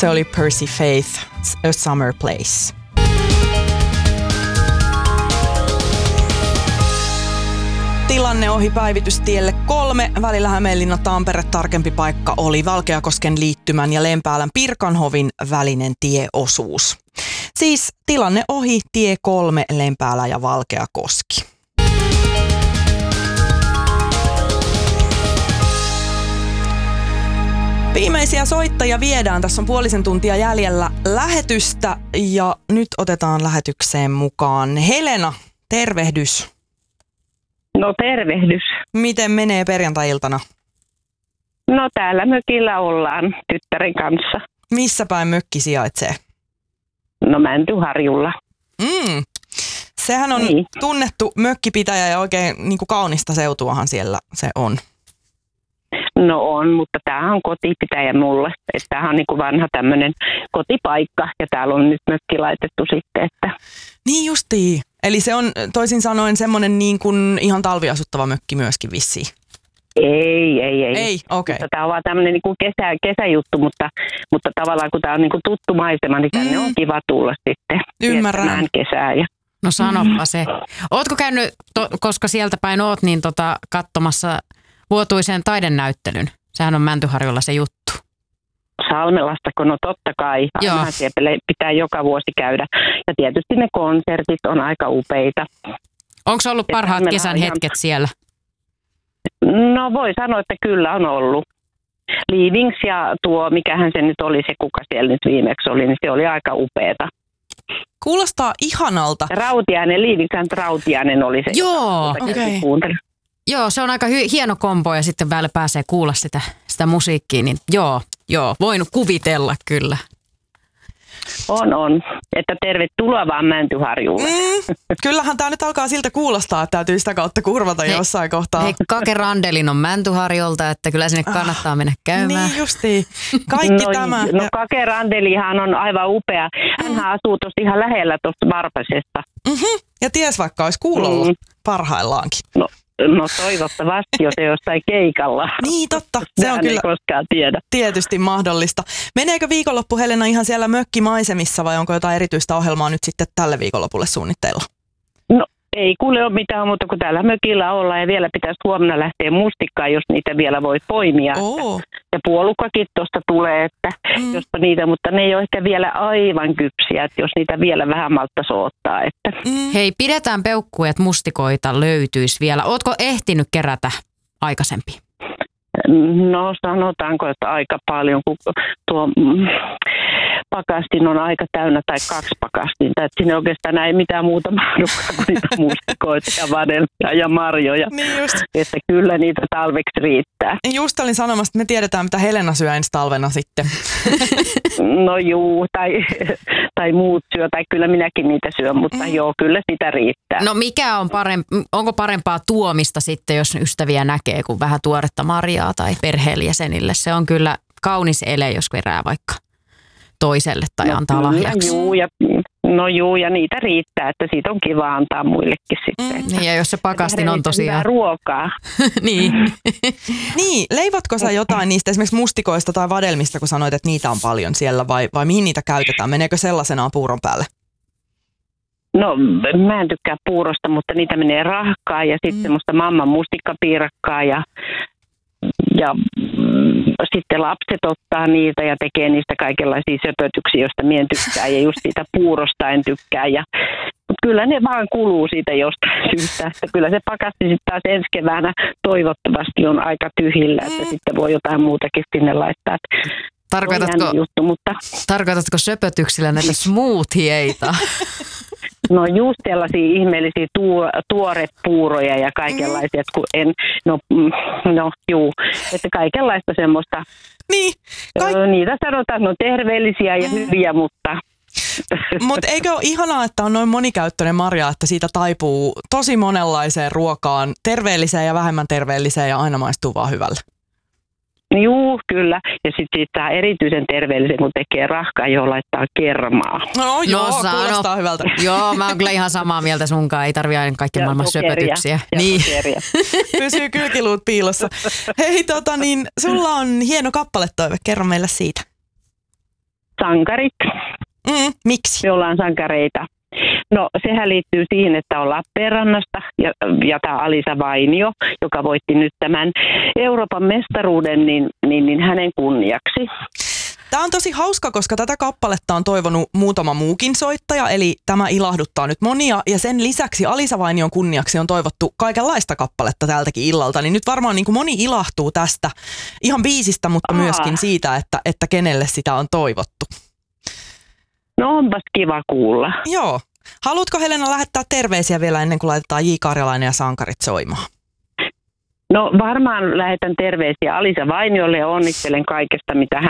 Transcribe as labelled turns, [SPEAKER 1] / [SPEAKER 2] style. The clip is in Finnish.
[SPEAKER 1] Se oli Percy Faith, A Summer Place. Tilanne ohi päivitystielle 3. Välillä Hämeenlinna-Tampere tarkempi paikka oli Valkeakosken liittymän ja Lempäälän Pirkanhovin välinen tieosuus. Siis tilanne ohi tie 3 Lempäälä ja Valkeakoski. Viimeisiä soittajia viedään. Tässä on puolisen tuntia jäljellä lähetystä ja nyt otetaan lähetykseen mukaan Helena. Tervehdys.
[SPEAKER 2] No tervehdys.
[SPEAKER 1] Miten menee perjantai-iltana?
[SPEAKER 2] No täällä mökillä ollaan tyttären kanssa.
[SPEAKER 1] Missä päin mökki sijaitsee?
[SPEAKER 2] No Mäntyharjulla.
[SPEAKER 1] Sehän on tunnettu mökkipitäjä ja oikein niin kuin kaunista seutuahan siellä se on.
[SPEAKER 2] No on, mutta tämähän on kotipitäjä mulle. Että tämähän on niin kuin vanha tämmöinen kotipaikka ja täällä on nyt mökki laitettu sitten. Että...
[SPEAKER 1] Niin justiin. Eli se on toisin sanoen semmoinen niin kuin ihan talviasuttava mökki myöskin vissiin.
[SPEAKER 2] Ei.
[SPEAKER 1] Ei, okei.
[SPEAKER 2] Okay. Tämä on vaan tämmöinen niin kuin kesäjuttu, mutta tavallaan kun tämä on niin kuin tuttu maisema, niin tänne on kiva tulla sitten.
[SPEAKER 1] Ymmärrän.
[SPEAKER 2] Kesää ja...
[SPEAKER 3] No sanoppa se. Ootko käynyt, koska sieltä päin oot, niin katsomassa vuotuisen taidenäyttelyn? Sehän on Mäntyharjulla se juttu.
[SPEAKER 2] Salmelastako? No totta kai. Aina siellä pitää joka vuosi käydä. Ja tietysti ne konsertit on aika upeita.
[SPEAKER 3] Onko ollut parhaat kesän hetket siellä?
[SPEAKER 2] No voi sanoa, että kyllä on ollut. Leavings ja tuo, mikähän se nyt oli se, kuka siellä nyt viimeksi oli, niin se oli aika upeata.
[SPEAKER 1] Kuulostaa ihanalta.
[SPEAKER 2] Rautiainen oli se.
[SPEAKER 3] Joo, okei.
[SPEAKER 2] Okay.
[SPEAKER 3] Joo, se on aika hieno kombo ja sitten vielä pääsee kuulla sitä musiikkia, niin joo, voin kuvitella kyllä.
[SPEAKER 2] On. Että tervetuloa vaan Mäntyharjulle.
[SPEAKER 1] Kyllähän tämä nyt alkaa siltä kuulostaa, että täytyy sitä kautta kurvata jossain kohtaa.
[SPEAKER 3] Hei, Kake Randelin on Mäntyharjolta, että kyllä sinne kannattaa mennä käymään.
[SPEAKER 1] Niin justiin. Kaikki tämä.
[SPEAKER 2] No Kake Randelihan on aivan upea. Hän asuu tuossa ihan lähellä tuosta Varpasesta.
[SPEAKER 1] Ja ties vaikka olisi kuulolla parhaillaankin.
[SPEAKER 2] No toivottavasti, jos ei jossain keikalla.
[SPEAKER 1] Niin totta, se on kyllä
[SPEAKER 2] ei koskaan tiedä.
[SPEAKER 1] Tietysti mahdollista. Meneekö viikonloppu Helena ihan siellä mökkimaisemissa vai onko jotain erityistä ohjelmaa nyt sitten tälle viikonlopulle suunnitteilla? No
[SPEAKER 2] ei kuule ole mitään muuta kuin täällä mökillä olla ja vielä pitäisi huomenna lähteä mustikkaan, jos niitä vielä voi poimia. Ja puolukkakin tuosta tulee, että jospa niitä, mutta ne ei ole ehkä vielä aivan kypsiä, että jos niitä vielä vähän malttaisi odottaa. Että.
[SPEAKER 3] Hei, pidetään peukkuja, että mustikoita löytyisi vielä. Ootko ehtinyt kerätä aikaisempi?
[SPEAKER 2] No sanotaanko, että aika paljon, kun tuo pakastin on aika täynnä tai 2 pakastinta. Että sinne oikeastaan ei mitään muuta mahdu kuin niitä mustikoita ja vadelmia ja marjoja.
[SPEAKER 1] Niin just.
[SPEAKER 2] Että kyllä niitä talveksi riittää.
[SPEAKER 1] Just olin sanomassa, että me tiedetään, mitä Helena syö ensi talvena sitten.
[SPEAKER 2] No juu, tai muut syö, tai kyllä minäkin niitä syön, mutta joo, kyllä sitä riittää.
[SPEAKER 3] No mikä on onko parempaa tuomista sitten, jos ystäviä näkee, kuin vähän tuoretta marjaa tai perheenjäsenille? Se on kyllä kaunis ele, jos kerää vaikka toiselle tai antaa lahjaksi.
[SPEAKER 2] Ja niitä riittää, että siitä on kiva antaa muillekin sitten.
[SPEAKER 3] Niin, ja jos se pakastin on tosiaan...
[SPEAKER 2] Hyvää ruokaa.
[SPEAKER 3] Niin.
[SPEAKER 1] Niin, leivotko sä jotain niistä esimerkiksi mustikoista tai vadelmista, kun sanoit, että niitä on paljon siellä, vai mihin niitä käytetään? Meneekö sellaisenaan puuron päälle?
[SPEAKER 2] No, mä en tykkää puurosta, mutta niitä menee rahkaa ja sitten semmoista mamman mustikkapiirakkaa ja sitten lapset ottaa niitä ja tekee niistä kaikenlaisia söpötyksiä, joista mien tykkää ja just siitä puurosta en tykkää. Mutta kyllä ne vaan kuluu siitä jostain syystä. Että kyllä se pakasti sitten taas ensi keväänä toivottavasti on aika tyhjillä, että sitten voi jotain muutakin sinne laittaa.
[SPEAKER 3] Tarkoitatko söpötyksillä näitä smoothieita?
[SPEAKER 2] No just sellaisia ihmeellisiä tuorepuuroja ja kaikenlaisia, että kaikenlaista semmoista.
[SPEAKER 1] Niin.
[SPEAKER 2] Niitä sanotaan, että ne on terveellisiä ja hyviä, mutta...
[SPEAKER 1] Mutta eikö ole ihanaa, että on noin monikäyttöinen marja, että siitä taipuu tosi monenlaiseen ruokaan, terveelliseen ja vähemmän terveelliseen ja aina maistuu vaan hyvälle?
[SPEAKER 2] Juu, kyllä. Ja sitten tämä erityisen terveellisen, kun tekee rahkaa, johon laittaa kermaa.
[SPEAKER 1] No kuulostaa hyvältä.
[SPEAKER 3] Joo, mä oon kyllä ihan samaa mieltä sunkaan. Ei tarvitse aina kaikki maailman söpötyksiä.
[SPEAKER 2] Niin.
[SPEAKER 1] Pysyy kylkiluut piilossa. Hei, sulla on hieno kappaletoive. Kerro meille siitä.
[SPEAKER 2] sankarit.
[SPEAKER 1] Miksi?
[SPEAKER 2] Me ollaan sankareita. No sehän liittyy siihen, että on Lappeenrannasta ja tämä Alisa Vainio, joka voitti nyt tämän Euroopan mestaruuden, niin hänen kunniaksi.
[SPEAKER 1] Tämä on tosi hauska, koska tätä kappaletta on toivonut muutama muukin soittaja, eli tämä ilahduttaa nyt monia. Ja sen lisäksi Alisa Vainion kunniaksi on toivottu kaikenlaista kappaletta tältäkin illalta. Niin nyt varmaan niin kuin moni ilahtuu tästä ihan biisistä, mutta myöskin siitä, että kenelle sitä on toivottu.
[SPEAKER 2] No onpas kiva kuulla.
[SPEAKER 1] Joo. Haluatko Helena lähettää terveisiä vielä ennen kuin laitetaan J. Karjalainen ja sankarit soimaan?
[SPEAKER 2] No varmaan lähetän terveisiä Alisa Vainiolle ja onnittelen kaikesta, mitä